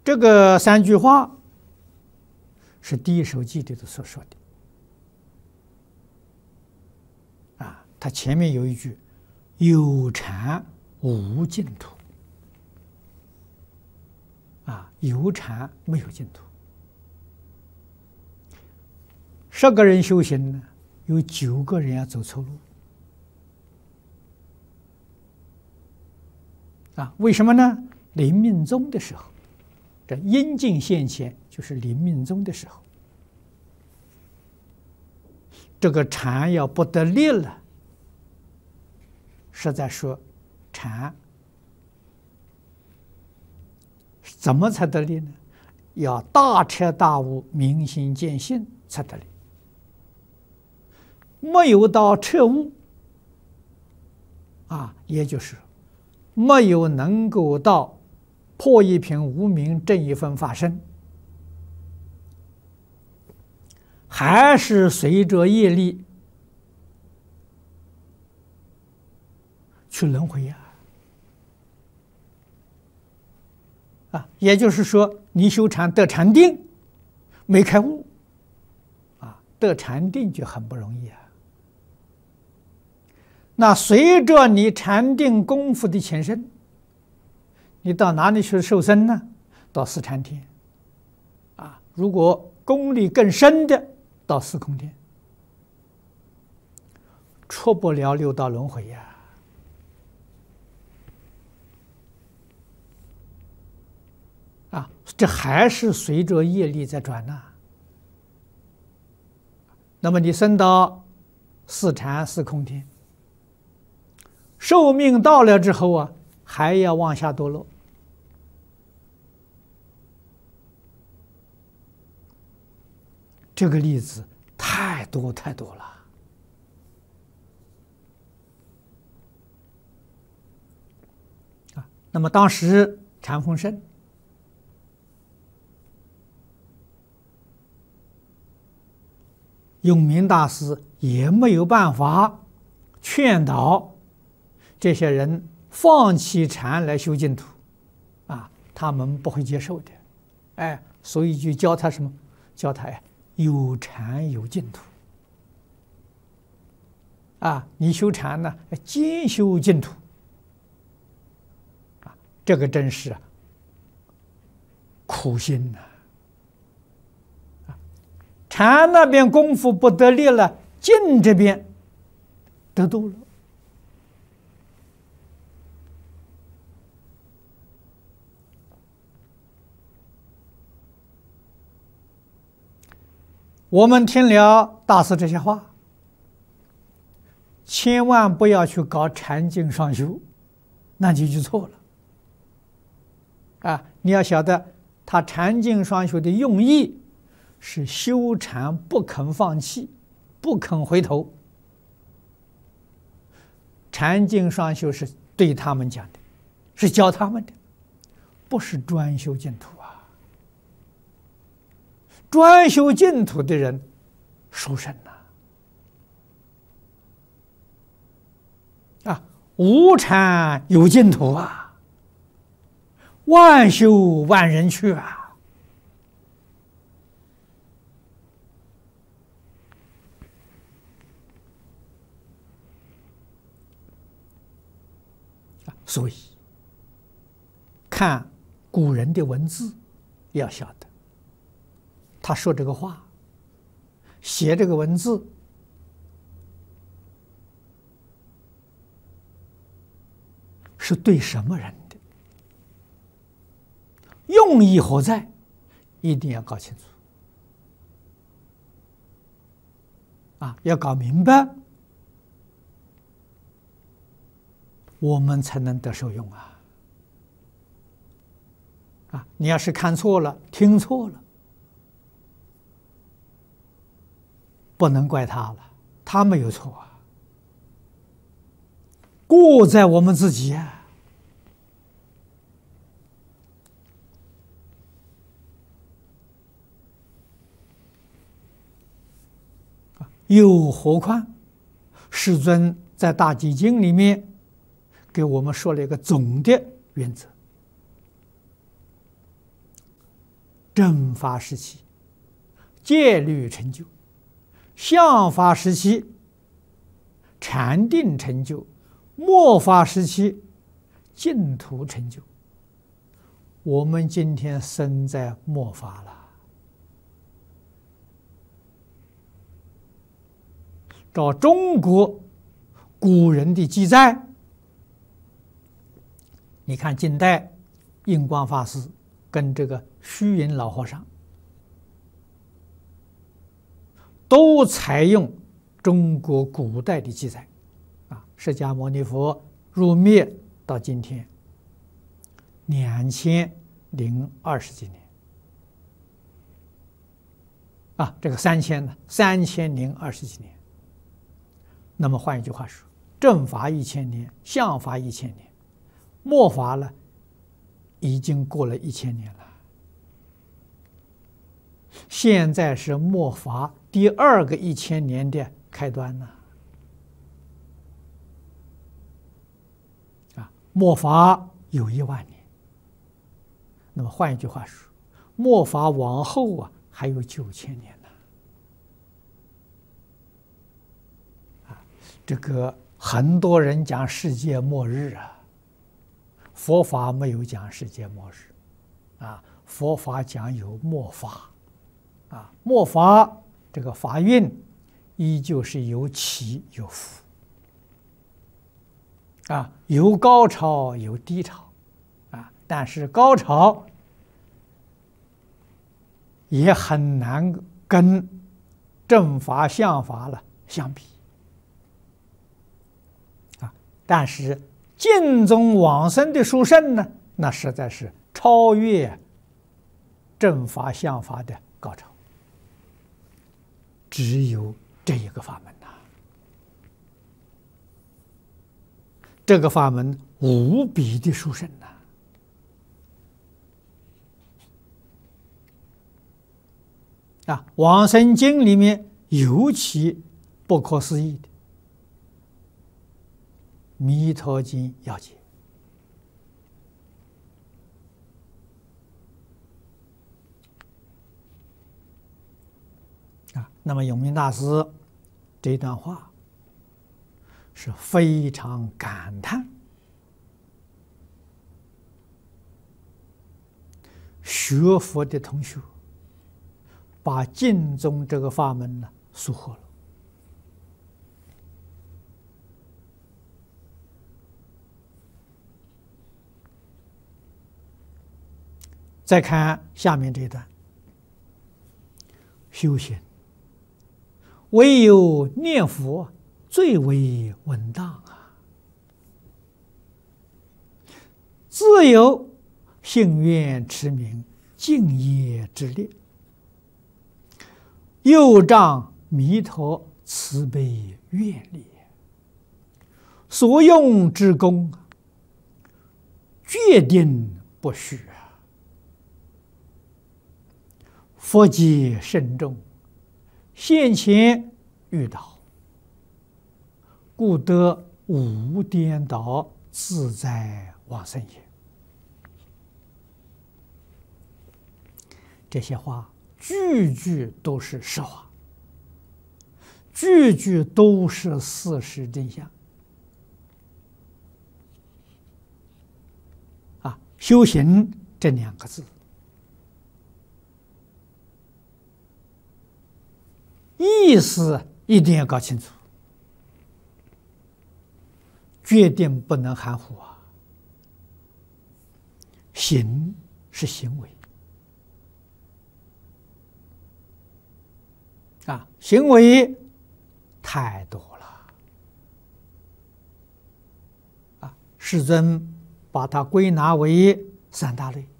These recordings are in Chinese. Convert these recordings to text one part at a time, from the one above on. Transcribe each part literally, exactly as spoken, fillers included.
这个三句话是《第一首记》里头所说的啊，它前面有一句“有禅无净土”，啊，有禅没有净土。十个人修行呢，有九个人要走错路。啊，为什么呢？临命终的时候，这阴尽现前，就是临命终的时候，这个禅要不得力了，实在说，禅怎么才得力呢？要大彻大悟、明心见性才得力。没有到彻悟，啊，也就是没有能够到破一品无明正一分法身，还是随着业力去轮回呀。啊，也就是说，你修禅得禅定，没开悟，啊，得禅定就很不容易啊。那随着你禅定功夫的前身，你到哪里去受生呢？到四禅天，啊，如果功力更深的，到四空天，出不了六道轮回呀。啊，这还是随着业力在转呐。那么你升到四禅四空天，寿命到了之后啊，还要往下堕落。这个例子太多太多了。啊，那么当时禅风盛，永明大师也没有办法劝导这些人放弃禅来修净土，啊，他们不会接受的，哎，所以就教他什么？教他呀，有禅有净土。啊，你修禅呢，兼修净土。啊，这个真是苦心呐！啊，禅那边功夫不得力了，净这边得度了。我们听了大师这些话，千万不要去搞禅净双修，那你就错了。啊，你要晓得，他禅净双修的用意是修禅不肯放弃，不肯回头。禅净双修是对他们讲的，是教他们的，不是专修净土。专修净土的人殊胜呐！啊，无禅有净土啊，万修万人去啊！所以看古人的文字，要晓得。他说这个话，写这个文字，是对什么人的？用意何在？一定要搞清楚。啊，要搞明白，我们才能得受用啊！啊，你要是看错了，听错了，不能怪他了，他没有错啊，过在我们自己啊。又何况，世尊在《大集经》里面给我们说了一个总的原则： 正法时期戒律成就，相法时期禅定成就，末法时期净土成就。我们今天生在末法了。照中国古人的记载，你看近代印光法师跟这个虚云老和尚都采用中国古代的记载啊，释迦牟尼佛入灭到今天两千零二十几年啊，这个三千呢，三千零二十几年。那么换一句话说，正法一千年，相法一千年，末法呢，已经过了一千年了。现在是末法第二个一千年的开端呢。啊，末法有一万年。那么换一句话说，末法往后啊，还有九千年呢。啊，这个很多人讲世界末日啊，佛法没有讲世界末日，啊，佛法讲有末法，啊，末法这个法运依旧是有起有伏，啊，有高潮有低潮，啊，但是高潮也很难跟正法相法了相比，啊，但是净宗往生的殊胜呢，那实在是超越正法相法的高潮，只有这一个法门呐、啊，这个法门无比的殊胜呐、啊！啊，《往生经》里面尤其不可思议的《弥陀经》要解。啊，那么永明大师这段话是非常感叹学佛的同学把净宗这个法门呢疏忽了。再看下面这一段，修行唯有念佛最为稳当啊！自有信愿持名敬业之力，又仗弥陀慈悲愿力，所用之功决定不虚啊！佛劫甚重，现前遇到，故得无颠倒，自在往生也。这些话句句都是实话，句句都是事实真相。啊，修行这两个字，意思一定要搞清楚，决定不能含糊啊！行是行为啊，行为太多了啊！世尊把它归纳为三大类。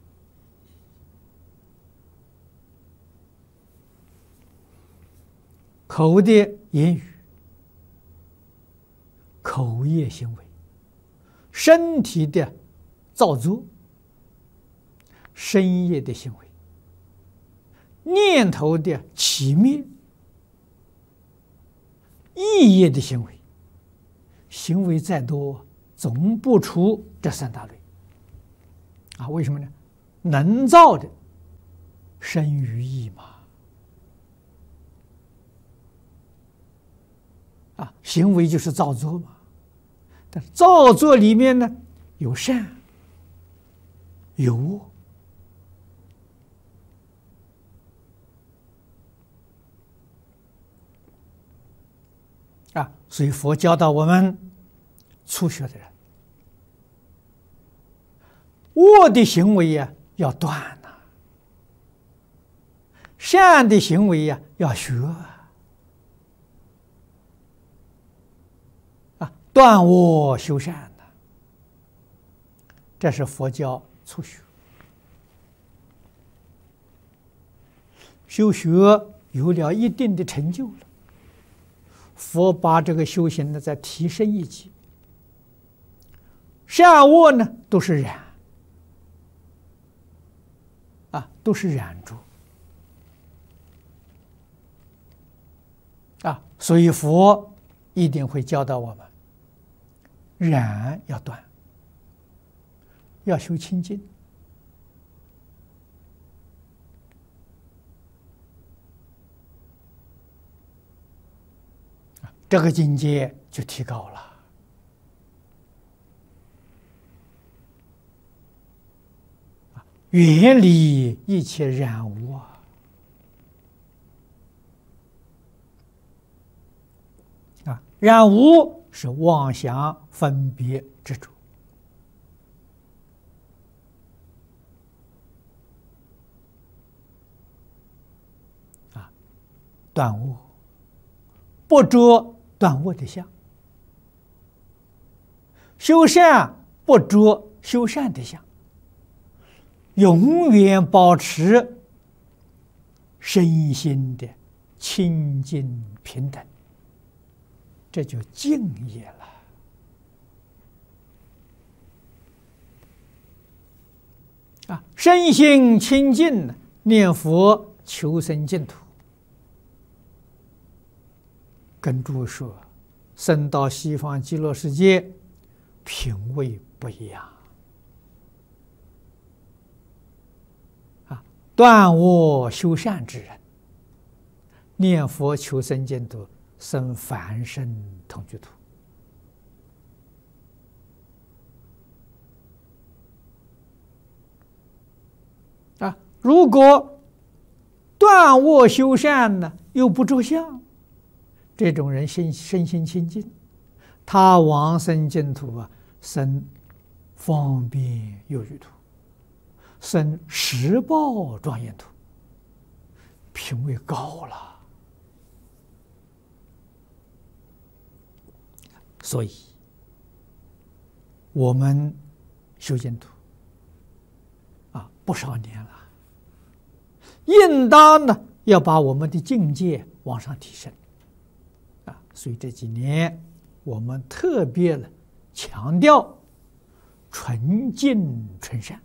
口的言语，口业行为；身体的造作，身业的行为；念头的起灭，意业的行为。行为再多，总不出这三大类啊！为什么呢？能造的生于意嘛。啊，行为就是造作嘛。但是造作里面呢，有善，有恶。啊，所以佛教导我们初学的人，恶的行为呀、啊、要断呐、啊，善的行为呀、啊、要学啊，啊，断恶修善呐、啊，这是佛教初学。修学有了一定的成就了，佛把这个修行呢再提升一级，善恶呢都是染，啊，都是染着，啊，所以佛一定会教导我们，染要断，要修清净。这个境界就提高了。远离一切染污啊！啊，染污是妄想分别执着啊，断恶，不着断恶的相，修善不着修善的相，永远保持身心的清净平等，这就净业了。啊，身心清净，念佛求生净土。跟诸位说，生到西方极乐世界，品位不一样。啊，断恶修善之人，念佛求生净土，生凡身同居土。啊，如果断恶修善呢，又不着相，这种人身身心清净，他往生净土啊，生方便有余土，生十报庄严土，品位高了。所以，我们修净土啊，不少年了，应当呢要把我们的境界往上提升。啊，所以这几年我们特别的强调纯净纯善。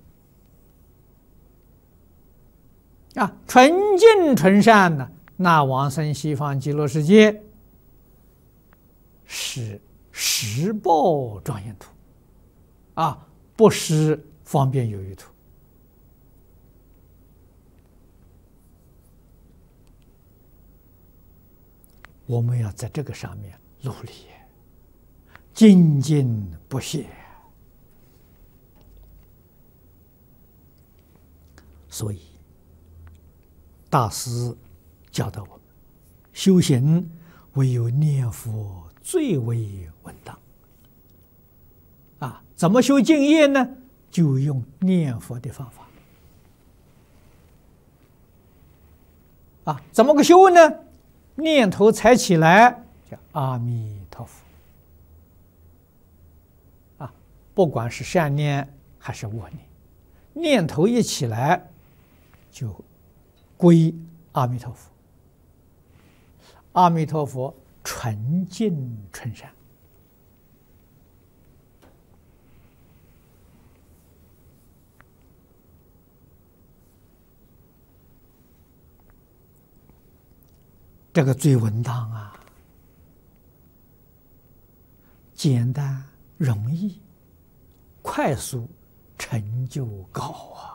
啊，纯净纯善呢，那往生西方极乐世界是十报庄严土，啊，不是方便有余土。我们要在这个上面努力，精进不懈。所以，大师教导我们，修行唯有念佛最为稳当。啊，怎么修净业呢？就用念佛的方法。啊，怎么个修呢？念头才起来叫阿弥陀佛。啊，不管是善念还是恶念，念头一起来就归阿弥陀佛。阿弥陀佛纯净纯善。这个最稳当啊，简单容易，快速，成就高啊。